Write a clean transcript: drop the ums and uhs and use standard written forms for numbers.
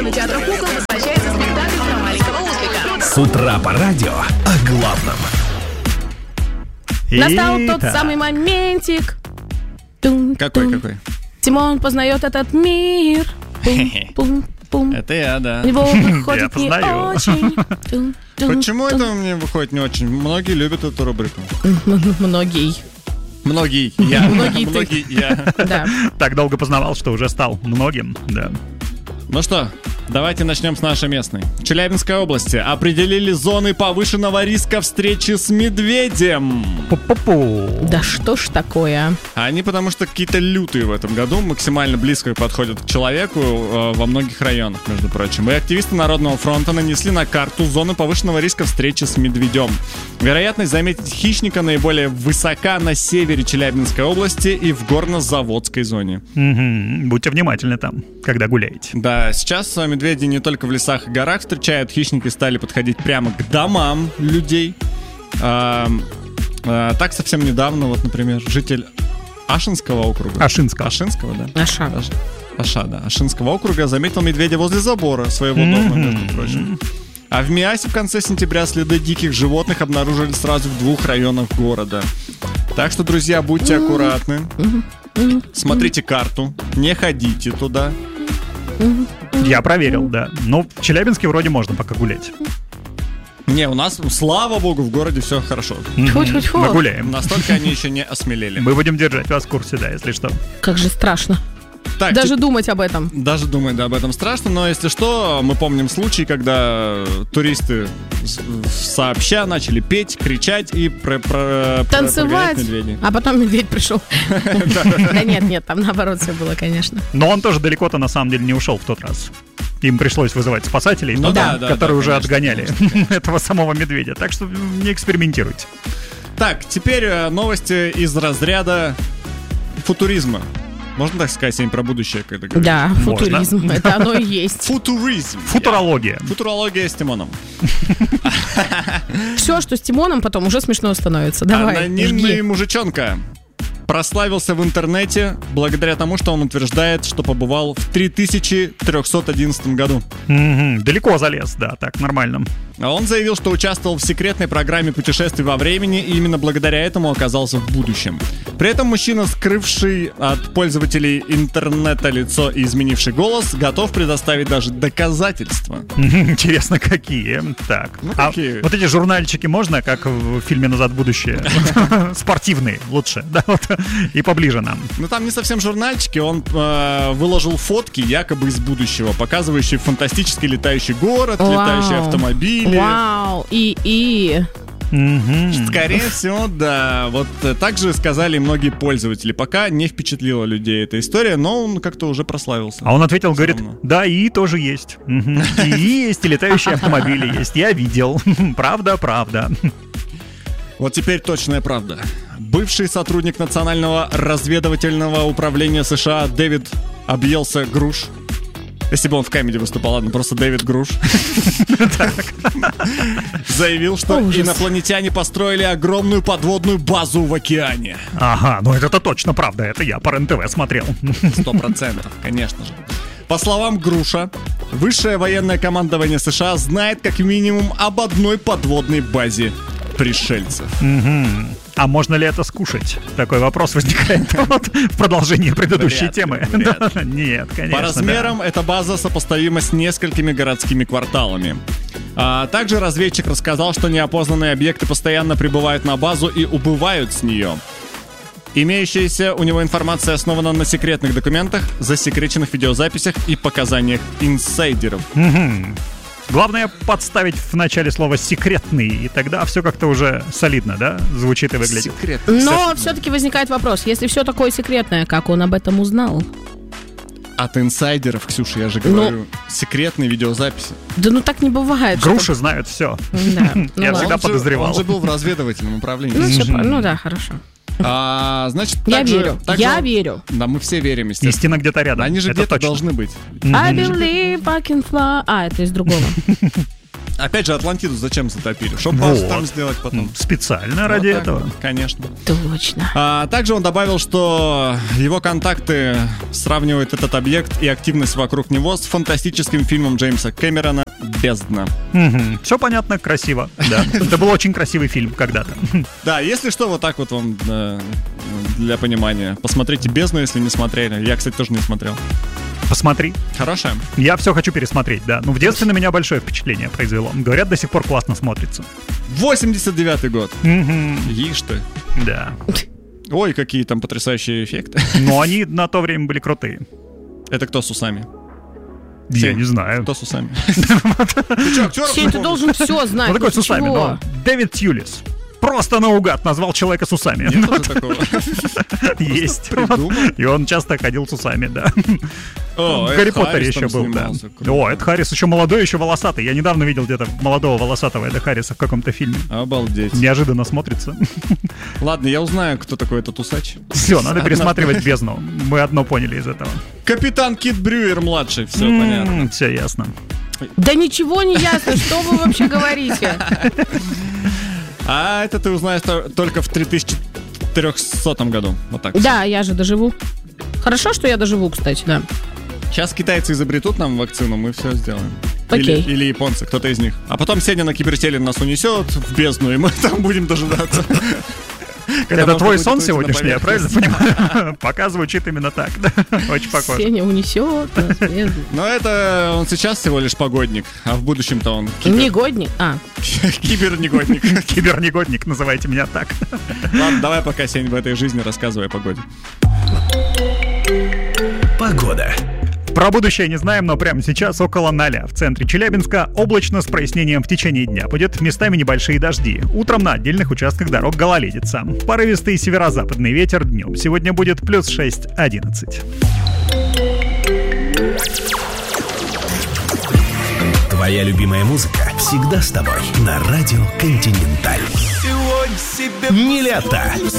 кинотеатра «Кукол» возвращается спектакль про маленького ослика. С утра по радио о главном. Настал тот самый моментик. Какой? Тимон познает этот мир. Пум-пум-пум. Это я, да. Его выходит Я не познаю. очень. Почему это мне выходит не очень? Многие любят эту рубрику. Многие. Многие. Я. Многие ты. Многие я. Да. Так долго познавал, что уже стал многим, да. Ну что, давайте начнем с нашей местной. В Челябинской области определили зоны повышенного риска встречи с медведем. Пу-пу-пу. Да что ж такое? Они потому что какие-то лютые в этом году, максимально близко подходят к человеку во многих районах, между прочим. И активисты Народного фронта нанесли на карту зоны повышенного риска встречи с медведем. Вероятность заметить хищника наиболее высока на севере Челябинской области и в горно-заводской зоне. Мгм. Будьте внимательны там, когда гуляете. Да, сейчас медведи не только в лесах и горах встречают, хищники стали подходить прямо к домам людей. Так совсем недавно, вот, например, житель Ашинского округа. Ашинского, да. Ашинского округа заметил медведя возле забора своего дома, между прочим. А в Миасе в конце сентября следы диких животных обнаружили сразу в 2 районах города. Так что, друзья, будьте аккуратны. Смотрите карту, не ходите туда. Я проверил, да. Но в Челябинске вроде можно пока гулять. Не, у нас, слава богу, в городе все хорошо. Тьфу-тьфу-тьфу. Мы гуляем. Настолько они еще не осмелели. Мы будем держать вас в курсе, да, если что. Как же страшно. Так, Даже думать об этом. Даже думать, да, об этом страшно, но если что, мы помним случай, когда туристы сообща начали петь, кричать и Танцевать. медведей. А потом медведь пришел. Да нет, там наоборот все было, конечно. Но он тоже далеко-то на самом деле не ушел в тот раз. Им пришлось вызывать спасателей, Ну да, которые уже конечно, отгоняли этого самого медведя. Так что не экспериментируйте. Так, теперь новости из разряда футуризма. Можно так сказать, сегодня про будущее, когда говоришь? Да, Можно. футуризм, это оно и есть. Футуризм. Футурология. Футурология с Тимоном. Все, что с Тимоном, потом уже смешно становится. Давай, Анонимный жги. мужичонка прославился в интернете благодаря тому, что он утверждает, что побывал в 3311 году. Мгм. Далеко залез, да, так, нормально. А он заявил, что участвовал в секретной программе путешествий во времени и именно благодаря этому оказался в будущем. При этом мужчина, скрывший от пользователей интернета лицо и изменивший голос, готов предоставить даже доказательства. Интересно, какие. Так. Ну, А какие? вот эти журнальчики можно, как в фильме «Назад в будущее»? Спортивные лучше, да, вот. И поближе нам. Ну там не совсем журнальчики, он выложил фотки якобы из будущего, показывающие фантастический летающий город, Вау. летающие автомобили. Вау, Скорее всего, да. Вот так же сказали многие пользователи. Пока не впечатлила людей эта история, но он как-то уже прославился. А он ответил, говорит, Странно. да, и тоже есть. Мгм. И есть, и летающие автомобили есть. Я видел. Правда. Вот теперь точная правда. Бывший сотрудник Национального разведывательного управления США Дэвид объелся груш. Если бы он в камеди выступал, ладно, просто Дэвид Груш. Заявил, что Ужас. инопланетяне построили огромную подводную базу в океане. Ага, ну это точно правда. Это я по РЕН-ТВ смотрел. 100%, конечно же. По словам Груша, высшее военное командование США знает как минимум об одной подводной базе пришельцев. А можно ли это скушать? Такой вопрос возникает вот в продолжении предыдущей Вряд ли, темы. вряд Да, нет, конечно. По размерам эта база сопоставима с несколькими городскими кварталами. Также разведчик рассказал, что неопознанные объекты постоянно прибывают на базу и убывают с нее. Имеющаяся у него информация основана на секретных документах, засекреченных видеозаписях и показаниях инсайдеров. Главное подставить в начале слова «секретный», и тогда все как-то уже солидно, да? Звучит и выглядит. Но все-таки возникает вопрос, если все такое секретное, как он об этом узнал? От инсайдеров, Ксюша, я же говорю, секретные видеозаписи. Да ну так не бывает. Груши знают все. Да, ну Я ладно. всегда подозревал. Он же был в разведывательном управлении. Ну да, хорошо. Значит, Я также- верю, также- я верю. Да, мы все верим, естественно. Истина где-то рядом. Они же Это где-то точно. должны быть. I believe I can fly. Это из другого. Опять же, Атлантиду зачем затопили? Чтобы Вот. там сделать потом. Специально ради Вот так этого. вот, конечно. Точно. Также он добавил, что его контакты сравнивают этот объект и активность вокруг него с фантастическим фильмом Джеймса Кэмерона «Бездна». Все понятно, красиво. Да. Это был очень красивый фильм когда-то. Да, если что, вот так вот вам для понимания. Посмотрите «Бездну», если не смотрели. Я, кстати, тоже не смотрел. Посмотри. Хорошая. Я все хочу пересмотреть, да. Ну, в детстве на меня большое впечатление произвело. Говорят, до сих пор классно смотрится. 89-й год. Мгм. Ишь ты. Да. Ой, какие там потрясающие эффекты. Но они на то время были крутые. Это кто с усами? Я не знаю. Кто с усами? Ты чё, актеров Все, не ты помнишь? должен все знать. Ну, такой с ты усами, чего? но Дэвид Тьюлис. Просто наугад назвал человека с усами. Нет уже такого. Есть. придумал. И он часто ходил с усами, да. О, В Эд Гарри Поттере Харрис еще там был, да. снимался. Круто. О, Эд Харрис еще молодой, еще волосатый. Я недавно видел где-то молодого волосатого Эда Харриса в каком-то фильме. Обалдеть. Неожиданно смотрится. Ладно, я узнаю, кто такой этот усач. Все, надо пересматривать «Бездну». Мы одно поняли из этого. Капитан Кит Брюер младший, все понятно. Все ясно. Да ничего не ясно, что вы вообще говорите. А это ты узнаешь только в 3300 году. Вот так. Да, я же доживу. Хорошо, что я доживу, кстати, да. Сейчас китайцы изобретут нам вакцину, мы все сделаем. Окей. Или японцы, кто-то из них. А потом Сеня на кибертеле нас унесет в бездну, и мы там будем дожидаться. Когда Это можно твой будет сон выйти на сегодняшний, я правильно поверхность. понимаю? Пока звучит именно так. Да? Очень похоже. Сеня унесет нас в бездну. Но это он сейчас всего лишь погодник, а в будущем-то он Негодник? А, кибернегодник. Кибернегодник, называйте меня так. Ладно, давай пока, Сень, в этой жизни рассказывай о погоде. Погода. Про будущее не знаем, но прямо сейчас около 0. В центре Челябинска облачно с прояснением в течение дня. Будет местами небольшие дожди. Утром на отдельных участках дорог гололедица. Порывистый северо-западный ветер днем. Сегодня будет плюс 6-11. Твоя любимая музыка всегда с тобой на радио Континенталь. Не лето.